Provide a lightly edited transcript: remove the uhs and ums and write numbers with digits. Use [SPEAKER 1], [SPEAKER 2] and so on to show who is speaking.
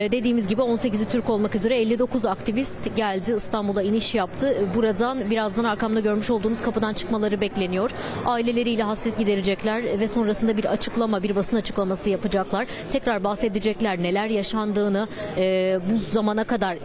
[SPEAKER 1] Dediğimiz gibi 18'i Türk olmak üzere 59 aktivist geldi, İstanbul'a iniş yaptı. Buradan birazdan arkamda görmüş olduğunuz kapıdan çıkmaları bekleniyor. Aileleriyle hasret giderecekler ve sonrasında bir açıklama, bir basın açıklaması yapacaklar. Tekrar bahsedecekler neler yaşandığını, bu zamana kadar